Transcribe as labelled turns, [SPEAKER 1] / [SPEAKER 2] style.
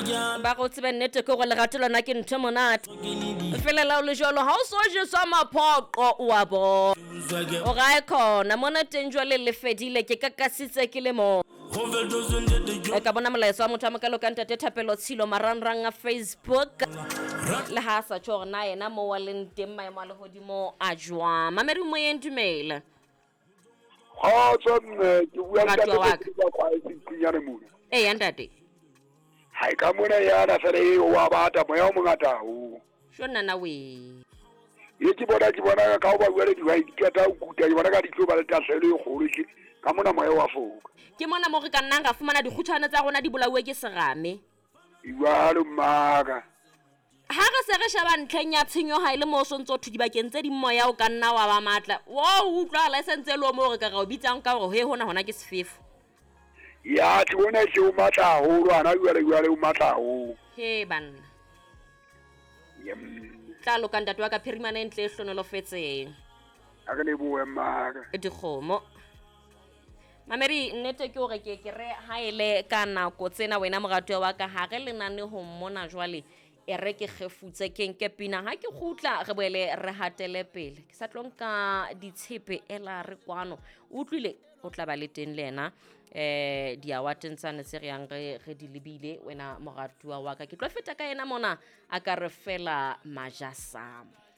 [SPEAKER 1] ba go tsebe nnete ke go legato lona ke ntho monate felela o le jalo ha o so je sa maphoqo wa bo o ga e khona mona teng jwale le fedile ke kakasitse ke le mo ka bona molaetsa wa motho a mokalo ka ntate Thapelo Tshilo marangrang a Facebook le ha sa tjho na yena mo wa leng teng maemo a le hodimo a jwa mamedi mo yen dumela
[SPEAKER 2] tsone ke bua ka kwa tsinyane mona
[SPEAKER 1] ya ntate
[SPEAKER 2] hai ka mona yana fere wa bata moya o mongata ho
[SPEAKER 1] shona na we
[SPEAKER 2] ke bona ka o ba bua le dihwai di kata o kuta ke bona ka ditlo ba le taselo e kgolo ke ka mona moya wa foka
[SPEAKER 1] ke mona mo re ka nna ga fumana dikgutshwane tsa rona di bolawe ke serame
[SPEAKER 2] iwalo mmaga
[SPEAKER 1] ha re se re sheba ntlheng ya tshenyo ha ile mo sontso thu dibakeng tse di moya o ka nna wa ba matla wo utlwa license lo mo re ka go bitsang ka gore he hona ke sefefo
[SPEAKER 2] ya ke bona ke o matla ho rwana jwale o matla ho
[SPEAKER 1] he banna tla lo ka ntate wa ka Phirimana entle hlonolo fetseng
[SPEAKER 2] a ke ne bua mmaga
[SPEAKER 1] dikgomo mamedi nnete ke hore ke re ha ile ka nako tsena wena moratwa wa ka ha re lenane ho mmona jwale e re ke gefutse ke nke pina ha ke khutla re boele re hatele pele ke sa tlonka ditshepe ela re kwano utlwile o tla ba le teng lena di awateng tsane se re yang re di lebile wena moratwa wa ka ke tlo feta ka ena mona a ka re fela majasam